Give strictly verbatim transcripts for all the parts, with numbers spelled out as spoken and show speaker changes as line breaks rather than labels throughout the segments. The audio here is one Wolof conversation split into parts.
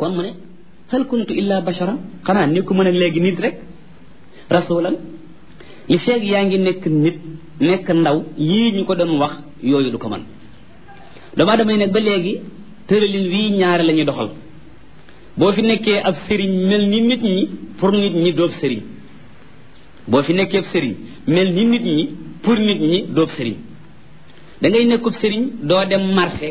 kon mu ne hal kuntu illa basharan xanaa ni ko mën a léegi nit rek rasulan li feeg yaa ngi nekk nit nekk ndaw yii ñu ko doon wax yooyu du ko man dama damay nekk ba léegi tëralin wii ñaare la ñuy doxal boo fi nekkee ab sëriñ mel ni nit ñi pour nit ñi doob sëriñ boo fi nekkee ab sëriñ mel ni nit ñi pour nit ñi doob sëriñ da ngay nekkub sëriñ doo dem marché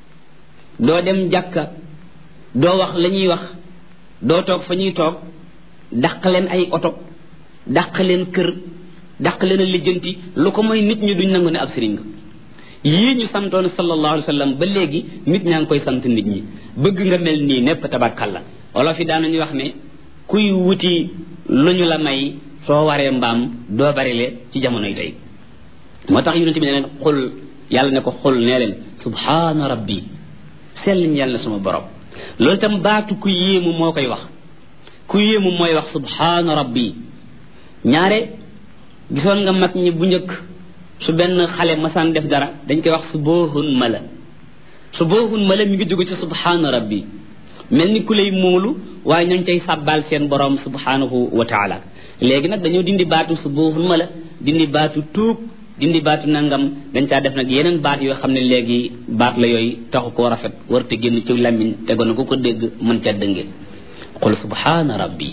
doo dem jàkka doo wax la ñuy wax doo toog fa ñuy toog dàq leen ay oto dàq leen kër dàq leen a lijjanti lu ko mooy nit ñi duñ nangu ne ab sëriñ nga yii ñu santoon sallallahu alayhi wa sallam ba léegi nit ñaa ngi koy sant nit ñi bëgg nga mel nii nepp tabarkalla wala fi daanañu wax ne kuy wuti lu ñu la may soo waree mbaam doo barile ci jamonoy tey moo tax yonent bi ne leen xul yàlla ne ko xul nee leen subhaana rabbi sell ñeel na sama borom loolu itam baatu ku yéemu moo koy wax ku yéemu mooy wax subhaana rabbi ñaare gisoon nga mag ñi bu njëkk su benn xale masaan def dara dañ koy wax suboohun mala suboohun mala mi ngi jóge ci subhaana rabbi mel ni ku lay móolu waaye ñoo ngi cay sàbbaal seen borom subhaanahu wa taala léegi nag dañoo dindi baatu suboohun mala dindi baatu tuub dindi baatu nangam dañ caa def nag yeneen baat yoo xam ne léegi baat la yooyu taxu koo rafet warute génn ci làmmiñ tegoon na ku ko dégg mën caa dënge qul subhaana rabbi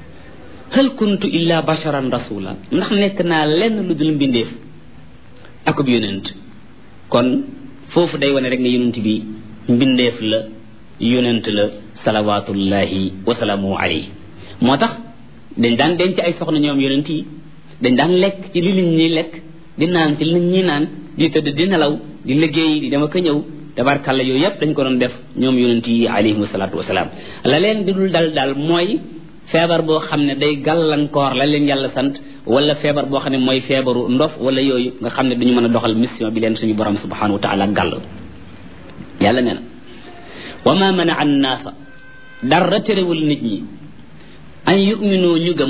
hal kuntu illa basharan rasula ndax nekk naa lenn lu dul mbindeef akub yonent kon foofu day wane rek ne yonent bi mbindeef la yonent la salawatullahi wasalaamu alayhi moo tax dañ daan denc ay soxna ñoom yonent yi dañ daan lekk ci li nit ñi lekk di naan ci li nit ñi naan di tëdd di nelaw di liggéey di dama ko ñëw tabarkalla yooyu yëpp dañ ko doon def ñoom yonent yi alayhim wasalaatu wasalaam la leen di dul dal daal mooy feebar boo xam ne day gàllankoor la leen yàlla sant wala feebar boo xam ne mooy feebaru ndof wala yooyu nga xam ne duñu mën a doxal mission bi leen suñu borom subhanahu wa taala gàll yàlla nee na wa ma mana an naasa dara terewul nit ñi an yuminu ñu gëm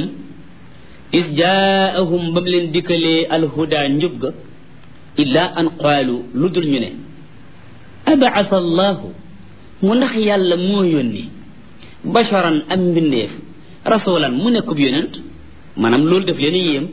is jaahum ba mu leen dikkalee alhuda njub ga illa an qaalu lu dul ñu ne abaasa allahu mu ndax yàlla moo yónni basharan am mbindeef rasulan mu nekkub yonent maanaam loolu def leen yéem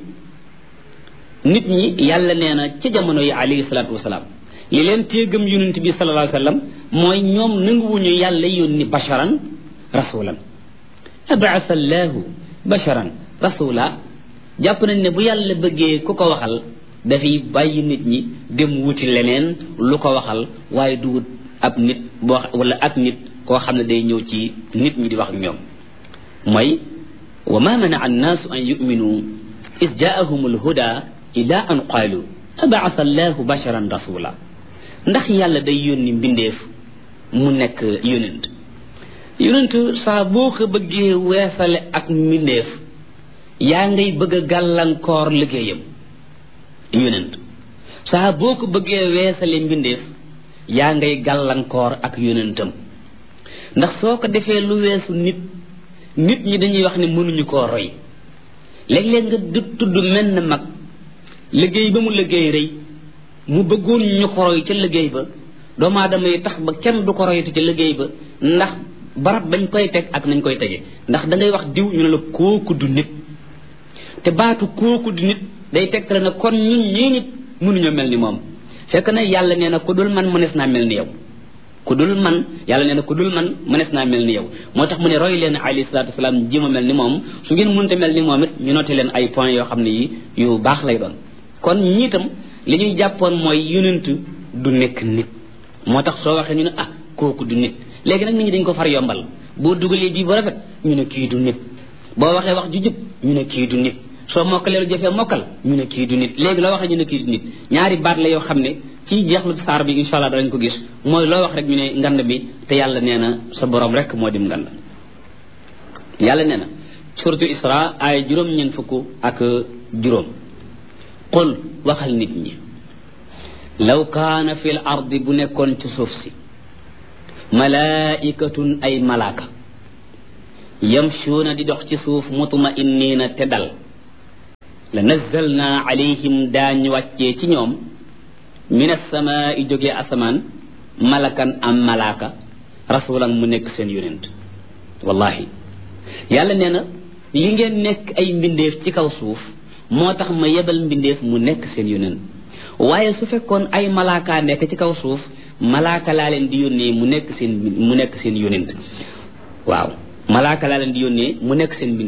nit ñi yàlla nee na ca jamono yi alayhi salaatu wasalaam li leen téegam yonent bi sallallahu alayhi wa sallam mooy ñoom nanguwuñu yàlla yónni basharan rasulan abaasa allahu basharan rasula jàpp nañ ne bu yàlla bëggee ku ko waxal dafay bàyyi nit ñi dem wuti leneen lu ko waxal waaye du wut ab nit boo wala ab nit koo xam ne day ñëw ci nit ñi di wax ñoom mooy wa ma manaa annaasu an yuminu is jaahum alhuda ila an qaalu abaasa allahu basharan rasula ndax yàlla day yónni mbindeef mu nekk yonent yonent saa boo ko bëggee weesale ak mbindeef yaa ngay bëgg a gàllankoor liggéeyam yonent saa boo ko bëggee weesale mbindeef yaa ngay gàllankoor ak yonentam ndax soo ko defee lu weesu nit nit ñi dañuy wax ne mënuñu koo roy léeg-léeg nga du tudd mel na mag liggéey ba mu liggéey rëy mu bëggoon ñu ko roy ca liggéey ba doomu aadama yi tax ba kenn du ko royte ca liggéey ba ndax barab bañ koy teg ak nañ koy tege ndax da ngay wax diw ñu ne la kooku du nit te baatu kooku du nit day tegtale na kon ñun ñii nit mënuñoo mel ni moom fekk na yàlla nee na ku dul man mënees naa mel ni yow ku dul man yàlla nee na ku dul man mënees naa mel ni yow moo tax mu ne roy leen alayhi salaatu wasalaam jéem a mel ni moom su ngeen mënta mel ni moom it ñu noté leen ay points yoo xam ne yi yu baax lay doon kon ñii itam li ñuy jàppoon mooy yonent du nekk nit moo tax soo waxee ñu ne ah kooku du nit léegi nag nit ñi dañ ko far yombal boo dugalee bii bu rafet ñu ne kii du nit boo waxee wax ju jub ñu ne kii du nit soo mokkalee lu jëfee mokkal ñu ne kii du nit léegi loo waxee ñu ne kii du nit ñaari baat la yoo xam ne ci jeexlu saar bi insha allah danañ ko gis mooy loo wax rek ñu ne ngand bi te yàlla nee na sa borom rek moo dim ngand yàlla nee na suratu isra ay juróom ñeent fukk ak juróom qul waxal nit ñi law kaana fi l ardi bu nekkoon ci suuf si malaikatun ay malaaka yamshuuna di dox ci suuf mutmainniina te dal la nazzalna alayhim daañu wàccee ci ñoom min assamaa i jógee asamaan malakan am malaaka rasulan mu nekk seen yonent wallahi yàlla nee na li ngeen nekk ay mbindeef ci kaw suuf moo tax ma yebal mbindeef mu nekk seen yonent waaye su fekkoon ay malaaka nekk ci kaw suuf malaaka laa leen di yónnee mu nekk seen mu nekk seen yonent waaw malaaka laa leen di yónnee mu nekk seen